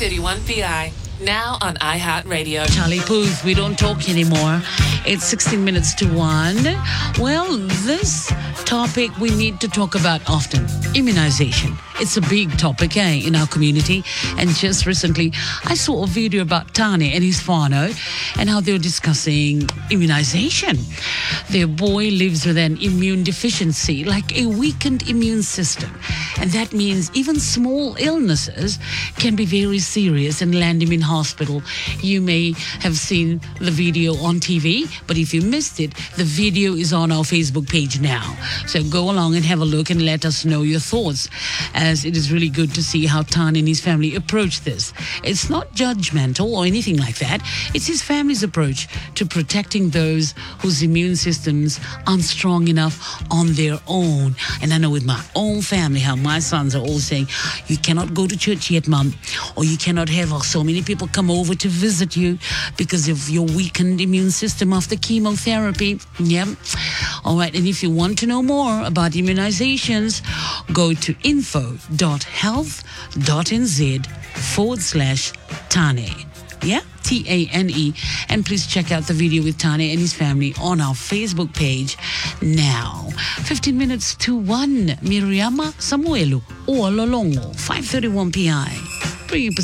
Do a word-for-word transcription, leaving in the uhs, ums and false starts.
thirty-one P I. Now on iHeartRadio. Charlie Puth, we don't talk anymore. It's sixteen minutes to one. Well, this topic we need to talk about often. Immunization. It's a big topic, eh, in our community. And just recently, I saw a video about Tani and his whānau and how they were discussing immunization. Their boy lives with an immune deficiency, like a weakened immune system. And that means even small illnesses can be very serious and land him in hospital. You may have seen the video on T V, but if you missed it, the video is on our Facebook page now. So go along and have a look and let us know your thoughts, as it is really good to see how Tan and his family approach this. It's not judgmental or anything like that. It's his family's approach to protecting those whose immune systems aren't strong enough on their own. And I know with my own family how my sons are all saying, you cannot go to church yet, Mum, or you cannot have so many people come over to visit you because of your weakened immune system after chemotherapy. Yep. All right. And if you want to know more about immunizations, go to info.health.nz forward slash Tane. Yeah, T A N E. And please check out the video with Tane and his family on our Facebook page now. fifteen minutes to one. Miriama Samuelu, O Lolongo, five thirty-one P I. Bring